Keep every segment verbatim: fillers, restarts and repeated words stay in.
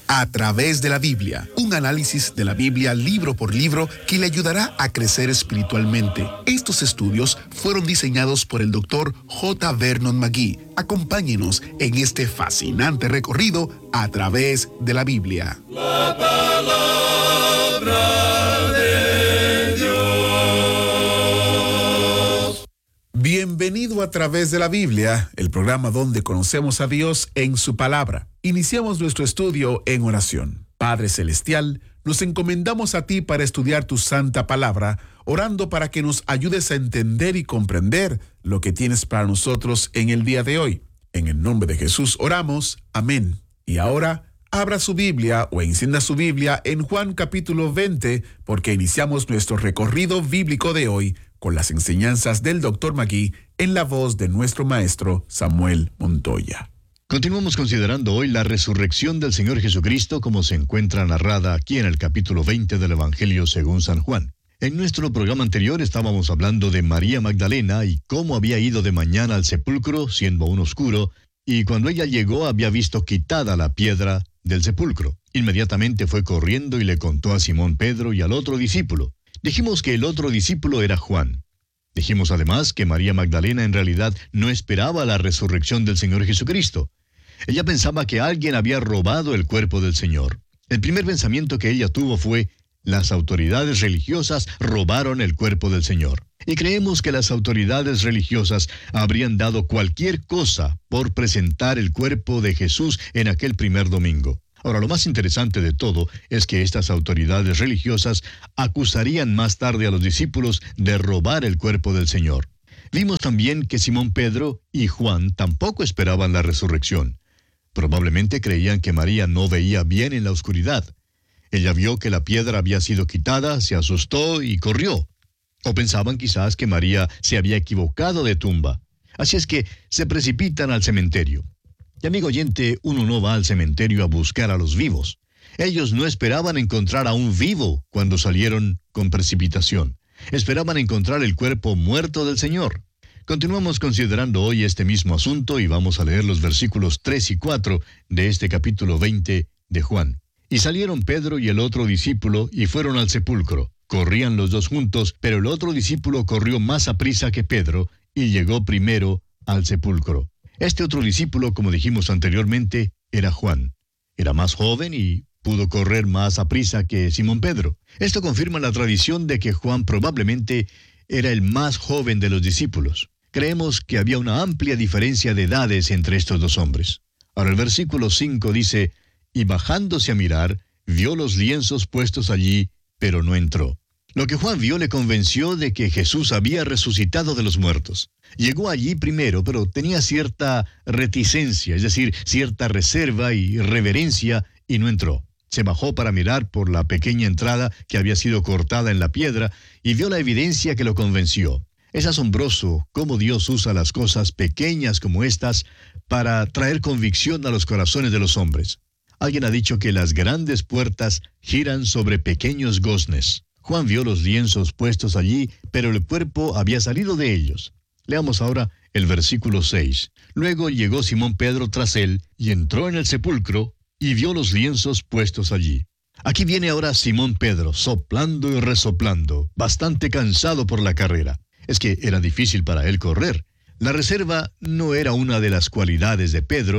A través de la Biblia, un análisis de la Biblia libro por libro que le ayudará a crecer espiritualmente. Estos estudios fueron diseñados por el doctor J. Vernon McGee. Acompáñenos en este fascinante recorrido a través de la Biblia. La palabra de Dios. Bienvenido a Través de la Biblia, el programa donde conocemos a Dios en su palabra. Iniciamos nuestro estudio en oración. Padre Celestial, nos encomendamos a ti para estudiar tu santa palabra, orando para que nos ayudes a entender y comprender lo que tienes para nosotros en el día de hoy. En el nombre de Jesús oramos. Amén. Y ahora, abra su Biblia o encienda su Biblia en Juan capítulo veinte, porque iniciamos nuestro recorrido bíblico de hoy con las enseñanzas del doctor McGee en la voz de nuestro maestro Samuel Montoya. Continuamos considerando hoy la resurrección del Señor Jesucristo como se encuentra narrada aquí en el capítulo veinte del Evangelio según San Juan. En nuestro programa anterior estábamos hablando de María Magdalena y cómo había ido de mañana al sepulcro, siendo aún oscuro, y cuando ella llegó había visto quitada la piedra del sepulcro. Inmediatamente fue corriendo y le contó a Simón Pedro y al otro discípulo. Dijimos que el otro discípulo era Juan. Dijimos además que María Magdalena en realidad no esperaba la resurrección del Señor Jesucristo. Ella pensaba que alguien había robado el cuerpo del Señor. El primer pensamiento que ella tuvo fue: las autoridades religiosas robaron el cuerpo del Señor. Y creemos que las autoridades religiosas habrían dado cualquier cosa por presentar el cuerpo de Jesús en aquel primer domingo. Ahora, lo más interesante de todo es que estas autoridades religiosas acusarían más tarde a los discípulos de robar el cuerpo del Señor. Vimos también que Simón Pedro y Juan tampoco esperaban la resurrección. Probablemente creían que María no veía bien en la oscuridad. Ella vio que la piedra había sido quitada, se asustó y corrió. O pensaban quizás que María se había equivocado de tumba. Así es que se precipitan al cementerio. Y amigo oyente, uno no va al cementerio a buscar a los vivos. Ellos no esperaban encontrar a un vivo cuando salieron con precipitación. Esperaban encontrar el cuerpo muerto del Señor. Continuamos considerando hoy este mismo asunto y vamos a leer los versículos tres y cuatro de este capítulo veinte de Juan. Y salieron Pedro y el otro discípulo y fueron al sepulcro. Corrían los dos juntos, pero el otro discípulo corrió más aprisa que Pedro y llegó primero al sepulcro. Este otro discípulo, como dijimos anteriormente, era Juan. Era más joven y pudo correr más aprisa que Simón Pedro. Esto confirma la tradición de que Juan probablemente era el más joven de los discípulos. Creemos que había una amplia diferencia de edades entre estos dos hombres. Ahora el versículo cinco dice: y bajándose a mirar, vio los lienzos puestos allí, pero no entró. Lo que Juan vio le convenció de que Jesús había resucitado de los muertos. Llegó allí primero, pero tenía cierta reticencia, es decir, cierta reserva y reverencia, y no entró. Se bajó para mirar por la pequeña entrada que había sido cortada en la piedra y vio la evidencia que lo convenció. Es asombroso cómo Dios usa las cosas pequeñas como estas para traer convicción a los corazones de los hombres. Alguien ha dicho que las grandes puertas giran sobre pequeños goznes. Juan vio los lienzos puestos allí, pero el cuerpo había salido de ellos. Leamos ahora el versículo seis. Luego llegó Simón Pedro tras él y entró en el sepulcro y vio los lienzos puestos allí. Aquí viene ahora Simón Pedro, soplando y resoplando, bastante cansado por la carrera. Es que era difícil para él correr. La reserva no era una de las cualidades de Pedro,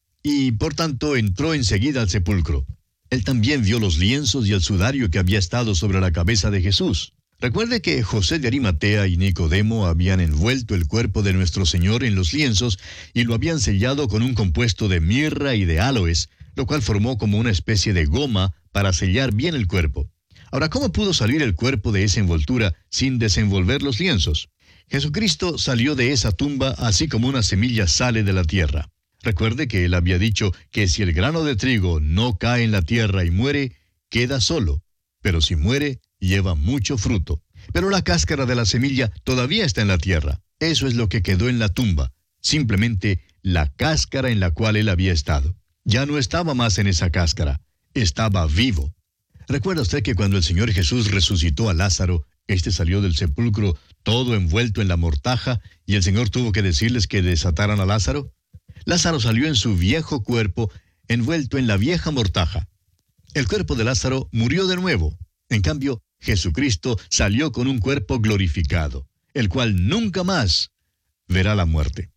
y por tanto entró enseguida al sepulcro. Él también vio los lienzos y el sudario que había estado sobre la cabeza de Jesús. Recuerde que José de Arimatea y Nicodemo habían envuelto el cuerpo de nuestro Señor en los lienzos y lo habían sellado con un compuesto de mirra y de áloes, lo cual formó como una especie de goma para sellar bien el cuerpo. Ahora, ¿cómo pudo salir el cuerpo de esa envoltura sin desenvolver los lienzos? Jesucristo salió de esa tumba así como una semilla sale de la tierra. Recuerde que él había dicho que si el grano de trigo no cae en la tierra y muere, queda solo, pero si muere, lleva mucho fruto. Pero la cáscara de la semilla todavía está en la tierra. Eso es lo que quedó en la tumba, simplemente la cáscara en la cual él había estado. Ya no estaba más en esa cáscara, estaba vivo. ¿Recuerda usted que cuando el Señor Jesús resucitó a Lázaro, éste salió del sepulcro todo envuelto en la mortaja y el Señor tuvo que decirles que desataran a Lázaro? Lázaro salió en su viejo cuerpo, envuelto en la vieja mortaja. El cuerpo de Lázaro murió de nuevo. En cambio, Jesucristo salió con un cuerpo glorificado, el cual nunca más verá la muerte.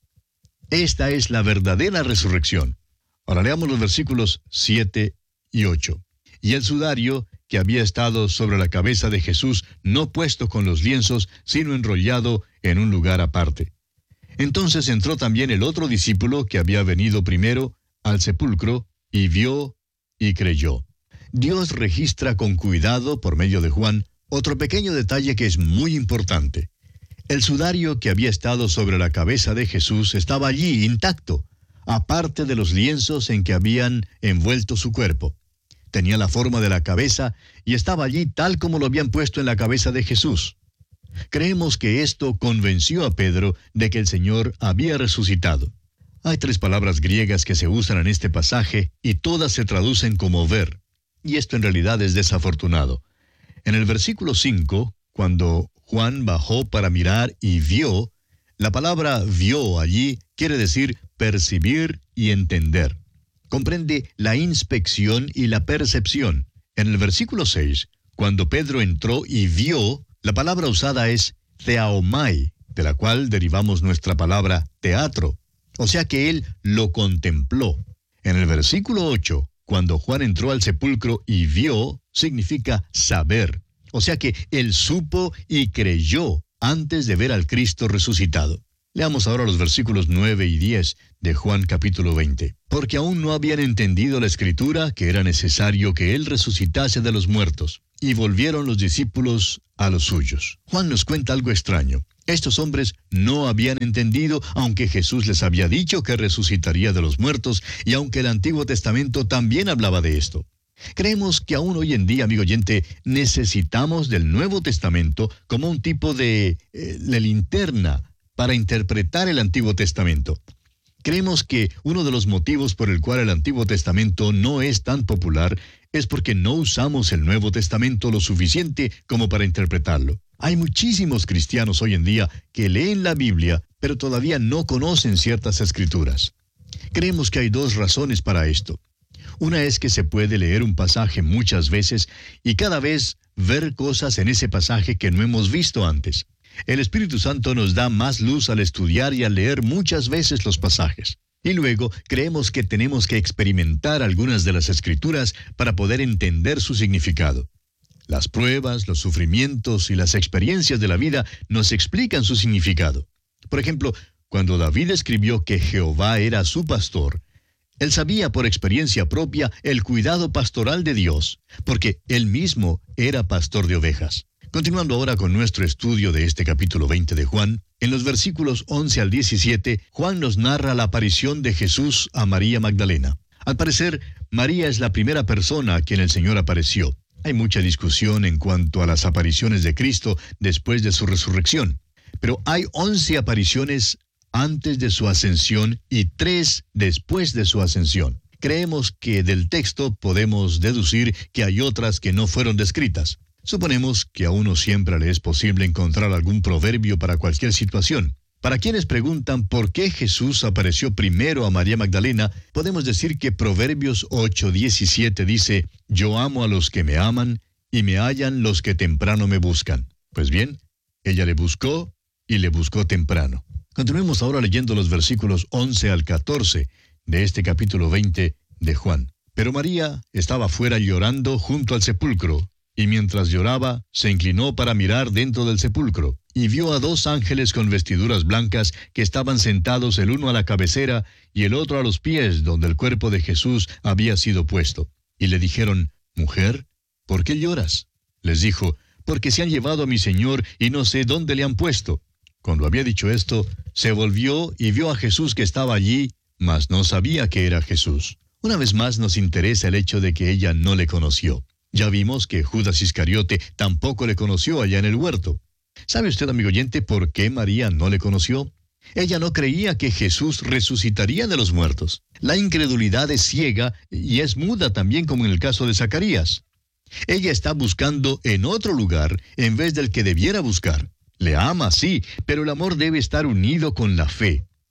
Esta es la verdadera resurrección. Ahora leamos los versículos siete y ocho. Y el sudario que había estado sobre la cabeza de Jesús, no puesto con los lienzos, sino enrollado en un lugar aparte. Entonces entró también el otro discípulo que había venido primero al sepulcro, y vio y creyó. Dios registra con cuidado, por medio de Juan, otro pequeño detalle que es muy importante. El sudario que había estado sobre la cabeza de Jesús estaba allí, intacto, aparte de los lienzos en que habían envuelto su cuerpo. Tenía la forma de la cabeza y estaba allí tal como lo habían puesto en la cabeza de Jesús. Creemos que esto convenció a Pedro de que el Señor había resucitado. Hay tres palabras griegas que se usan en este pasaje y todas se traducen como ver. Y esto en realidad es desafortunado. En el versículo cinco, cuando Juan bajó para mirar y vio, la palabra vio allí quiere decir percibir y entender. Comprende la inspección y la percepción. En el versículo seis, cuando Pedro entró y vio, la palabra usada es theaomai, de la cual derivamos nuestra palabra teatro. O sea que él lo contempló. En el versículo ocho, cuando Juan entró al sepulcro y vio, significa saber. O sea que él supo y creyó antes de ver al Cristo resucitado. Leamos ahora los versículos nueve y diez de Juan capítulo veinte. Porque aún no habían entendido la Escritura que era necesario que él resucitase de los muertos. Y volvieron los discípulos a los suyos. Juan nos cuenta algo extraño. Estos hombres no habían entendido, aunque Jesús les había dicho que resucitaría de los muertos, y aunque el Antiguo Testamento también hablaba de esto. Creemos que aún hoy en día, amigo oyente, necesitamos del Nuevo Testamento como un tipo de, eh, de linterna para interpretar el Antiguo Testamento. Creemos que uno de los motivos por el cual el Antiguo Testamento no es tan popular es porque no usamos el Nuevo Testamento lo suficiente como para interpretarlo. Hay muchísimos cristianos hoy en día que leen la Biblia, pero todavía no conocen ciertas escrituras. Creemos que hay dos razones para esto. Una es que se puede leer un pasaje muchas veces y cada vez ver cosas en ese pasaje que no hemos visto antes. El Espíritu Santo nos da más luz al estudiar y al leer muchas veces los pasajes. Y luego creemos que tenemos que experimentar algunas de las escrituras para poder entender su significado. Las pruebas, los sufrimientos y las experiencias de la vida nos explican su significado. Por ejemplo, cuando David escribió que Jehová era su pastor, él sabía por experiencia propia el cuidado pastoral de Dios, porque él mismo era pastor de ovejas. Continuando ahora con nuestro estudio de este capítulo veinte de Juan, en los versículos once al diecisiete, Juan nos narra la aparición de Jesús a María Magdalena. Al parecer, María es la primera persona a quien el Señor apareció. Hay mucha discusión en cuanto a las apariciones de Cristo después de su resurrección, pero hay once apariciones antes de su ascensión y tres después de su ascensión. Creemos que del texto podemos deducir que hay otras que no fueron descritas. Suponemos que a uno siempre le es posible encontrar algún proverbio para cualquier situación. Para quienes preguntan por qué Jesús apareció primero a María Magdalena, podemos decir que Proverbios ocho diecisiete dice: «Yo amo a los que me aman, y me hallan los que temprano me buscan». Pues bien, ella le buscó, y le buscó temprano. Continuemos ahora leyendo los versículos once al catorce de este capítulo veinte de Juan. Pero María estaba fuera llorando junto al sepulcro, y mientras lloraba, se inclinó para mirar dentro del sepulcro, y vio a dos ángeles con vestiduras blancas que estaban sentados el uno a la cabecera y el otro a los pies donde el cuerpo de Jesús había sido puesto. Y le dijeron: «Mujer, ¿por qué lloras?». Les dijo: «Porque se han llevado a mi Señor y no sé dónde le han puesto». Cuando había dicho esto, se volvió y vio a Jesús que estaba allí, mas no sabía que era Jesús. Una vez más nos interesa el hecho de que ella no le conoció. Ya vimos que Judas Iscariote tampoco le conoció allá en el huerto. ¿Sabe usted, amigo oyente, por qué María no le conoció? Ella no creía que Jesús resucitaría de los muertos. La incredulidad es ciega y es muda también, como en el caso de Zacarías. Ella está buscando en otro lugar en vez del que debiera buscar. Le ama, sí, pero el amor debe estar unido con la fe.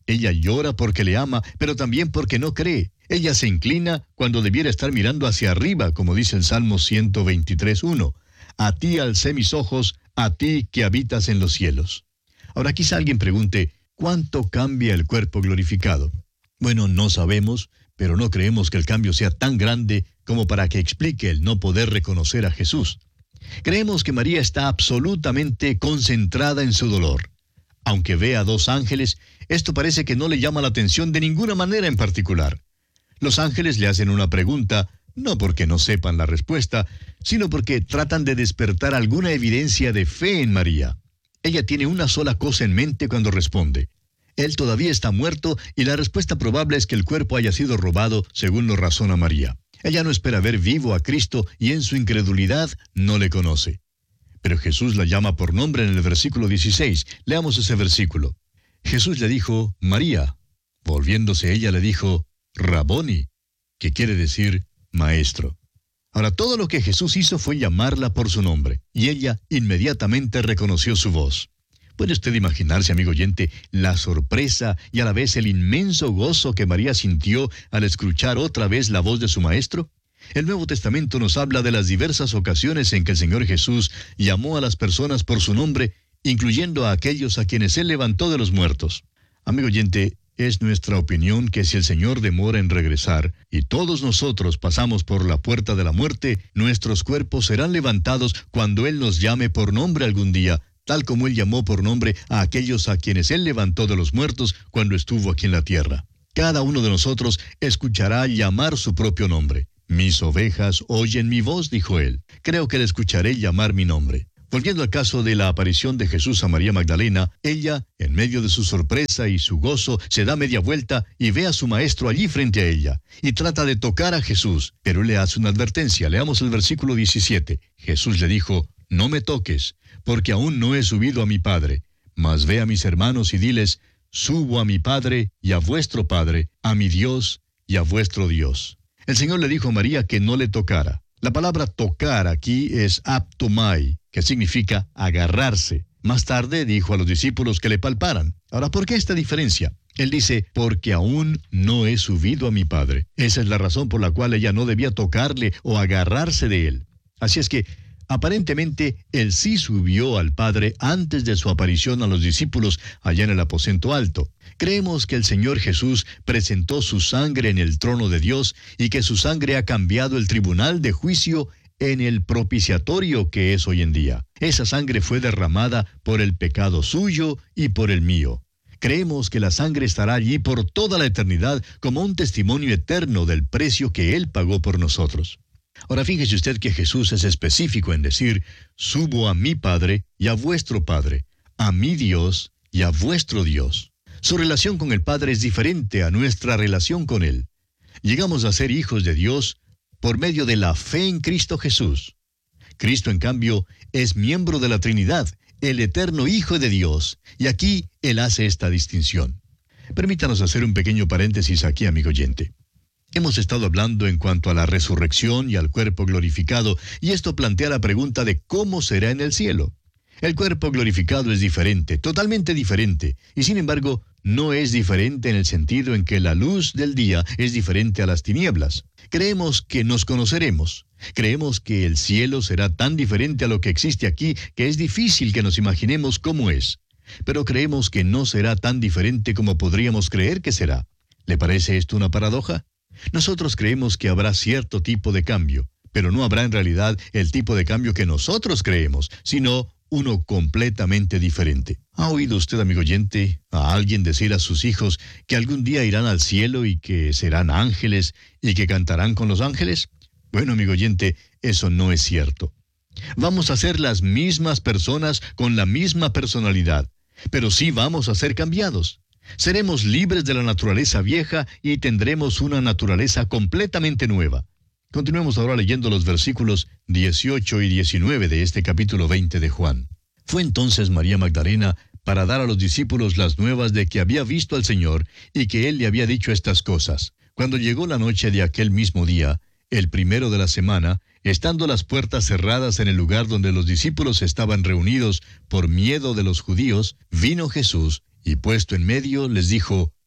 Ella llora porque le ama, pero también porque no cree. Ella se inclina cuando debiera estar mirando hacia arriba, como dice el Salmo ciento veintitrés, uno. A ti alcé mis ojos, a ti que habitas en los cielos. Ahora quizá alguien pregunte, ¿cuánto cambia el cuerpo glorificado? Bueno, no sabemos, pero no creemos que el cambio sea tan grande como para que explique el no poder reconocer a Jesús. Creemos que María está absolutamente concentrada en su dolor. Aunque ve a dos ángeles, esto parece que no le llama la atención de ninguna manera en particular. Los ángeles le hacen una pregunta, no porque no sepan la respuesta, sino porque tratan de despertar alguna evidencia de fe en María. Ella tiene una sola cosa en mente cuando responde. Él todavía está muerto y la respuesta probable es que el cuerpo haya sido robado, según lo razona María. Ella no espera ver vivo a Cristo y en su incredulidad no le conoce. Pero Jesús la llama por nombre en el versículo dieciséis. Leamos ese versículo. Jesús le dijo, María. Volviéndose ella le dijo, Raboni, que quiere decir maestro. Ahora, todo lo que Jesús hizo fue llamarla por su nombre, y ella inmediatamente reconoció su voz. ¿Puede usted imaginarse, amigo oyente, la sorpresa y a la vez el inmenso gozo que María sintió al escuchar otra vez la voz de su maestro? El Nuevo Testamento nos habla de las diversas ocasiones en que el Señor Jesús llamó a las personas por su nombre, incluyendo a aquellos a quienes Él levantó de los muertos. Amigo oyente, es nuestra opinión que si el Señor demora en regresar y todos nosotros pasamos por la puerta de la muerte, nuestros cuerpos serán levantados cuando Él nos llame por nombre algún día, tal como Él llamó por nombre a aquellos a quienes Él levantó de los muertos cuando estuvo aquí en la tierra. Cada uno de nosotros escuchará llamar su propio nombre. Mis ovejas oyen mi voz, dijo Él. Creo que le escucharé llamar mi nombre. Volviendo al caso de la aparición de Jesús a María Magdalena, ella, en medio de su sorpresa y su gozo, se da media vuelta y ve a su maestro allí frente a ella, y trata de tocar a Jesús, pero Él le hace una advertencia. Leamos el versículo diecisiete. Jesús le dijo, no me toques, porque aún no he subido a mi Padre, mas ve a mis hermanos y diles, subo a mi Padre y a vuestro Padre, a mi Dios y a vuestro Dios. El Señor le dijo a María que no le tocara. La palabra tocar aquí es aptomai, que significa agarrarse. Más tarde dijo a los discípulos que le palparan. Ahora, ¿por qué esta diferencia? Él dice, porque aún no he subido a mi Padre. Esa es la razón por la cual ella no debía tocarle o agarrarse de Él. Así es que, aparentemente, Él sí subió al Padre antes de su aparición a los discípulos allá en el aposento alto. Creemos que el Señor Jesús presentó su sangre en el trono de Dios y que su sangre ha cambiado el tribunal de juicio en el propiciatorio que es hoy en día. Esa sangre fue derramada por el pecado suyo y por el mío. Creemos que la sangre estará allí por toda la eternidad como un testimonio eterno del precio que Él pagó por nosotros. Ahora fíjese usted que Jesús es específico en decir, subo a mi Padre y a vuestro Padre, a mi Dios y a vuestro Dios. Su relación con el Padre es diferente a nuestra relación con Él. Llegamos a ser hijos de Dios por medio de la fe en Cristo Jesús. Cristo, en cambio, es miembro de la Trinidad, el eterno Hijo de Dios, y aquí Él hace esta distinción. Permítanos hacer un pequeño paréntesis aquí, amigo oyente. Hemos estado hablando en cuanto a la resurrección y al cuerpo glorificado, y esto plantea la pregunta de cómo será en el cielo. El cuerpo glorificado es diferente, totalmente diferente, y sin embargo, no es diferente en el sentido en que la luz del día es diferente a las tinieblas. Creemos que nos conoceremos. Creemos que el cielo será tan diferente a lo que existe aquí que es difícil que nos imaginemos cómo es. Pero creemos que no será tan diferente como podríamos creer que será. ¿Le parece esto una paradoja? Nosotros creemos que habrá cierto tipo de cambio, pero no habrá en realidad el tipo de cambio que nosotros creemos, sino uno completamente diferente. ¿Ha oído usted, amigo oyente, a alguien decir a sus hijos que algún día irán al cielo y que serán ángeles y que cantarán con los ángeles? Bueno, amigo oyente, eso no es cierto. Vamos a ser las mismas personas con la misma personalidad, pero sí vamos a ser cambiados. Seremos libres de la naturaleza vieja y tendremos una naturaleza completamente nueva. Continuemos ahora leyendo los versículos dieciocho y diecinueve de este capítulo veinte de Juan. Fue entonces María Magdalena para dar a los discípulos las nuevas de que había visto al Señor y que Él le había dicho estas cosas. Cuando llegó la noche de aquel mismo día, el primero de la semana, estando las puertas cerradas en el lugar donde los discípulos estaban reunidos por miedo de los judíos, vino Jesús y puesto en medio les dijo,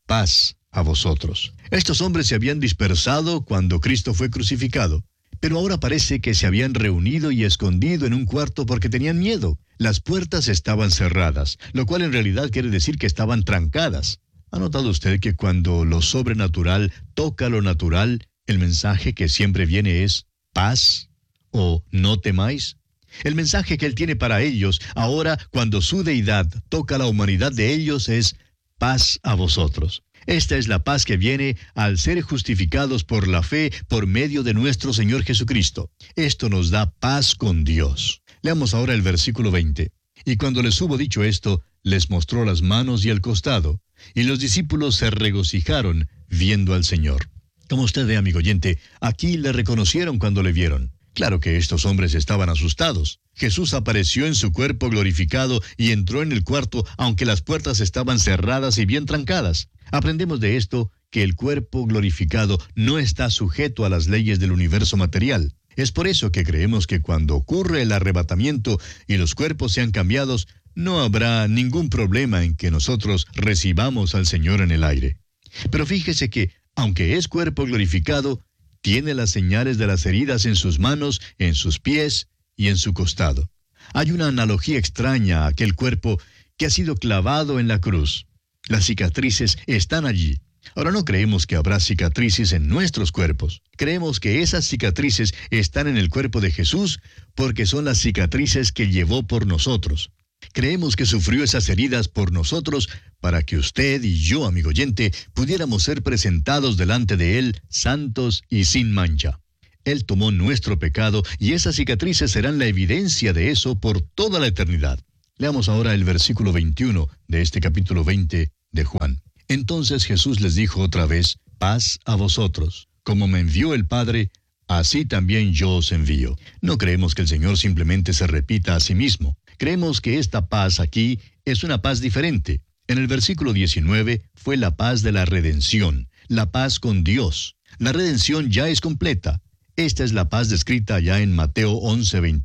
paz a vosotros. Estos hombres se habían dispersado cuando Cristo fue crucificado, pero ahora parece que se habían reunido y escondido en un cuarto porque tenían miedo. Las puertas estaban cerradas, lo cual en realidad quiere decir que estaban trancadas. ¿Ha notado usted que cuando lo sobrenatural toca lo natural, el mensaje que siempre viene es paz o no temáis? El mensaje que Él tiene para ellos, ahora cuando su deidad toca la humanidad de ellos, es paz a vosotros. Esta es la paz que viene al ser justificados por la fe por medio de nuestro Señor Jesucristo. Esto nos da paz con Dios. Leamos ahora el versículo veinte. Y cuando les hubo dicho esto, les mostró las manos y el costado, y los discípulos se regocijaron viendo al Señor. Como usted ve, amigo oyente, aquí le reconocieron cuando le vieron. Claro que estos hombres estaban asustados. Jesús apareció en su cuerpo glorificado y entró en el cuarto, aunque las puertas estaban cerradas y bien trancadas. Aprendemos de esto que el cuerpo glorificado no está sujeto a las leyes del universo material. Es por eso que creemos que cuando ocurre el arrebatamiento y los cuerpos sean cambiados, no habrá ningún problema en que nosotros recibamos al Señor en el aire. Pero fíjese que, aunque es cuerpo glorificado, tiene las señales de las heridas en sus manos, en sus pies y en su costado. Hay una analogía extraña a aquel cuerpo que ha sido clavado en la cruz. Las cicatrices están allí. Ahora no creemos que habrá cicatrices en nuestros cuerpos. Creemos que esas cicatrices están en el cuerpo de Jesús porque son las cicatrices que llevó por nosotros. Creemos que sufrió esas heridas por nosotros para que usted y yo, amigo oyente, pudiéramos ser presentados delante de Él santos y sin mancha. Él tomó nuestro pecado y esas cicatrices serán la evidencia de eso por toda la eternidad. Leamos ahora el versículo veintiuno de este capítulo veinte de Juan. Entonces Jesús les dijo otra vez, paz a vosotros. Como me envió el Padre, así también yo os envío. No creemos que el Señor simplemente se repita a sí mismo. Creemos que esta paz aquí es una paz diferente. En el versículo diecinueve fue la paz de la redención, la paz con Dios. La redención ya es completa. Esta es la paz descrita ya en Mateo once veintiuno.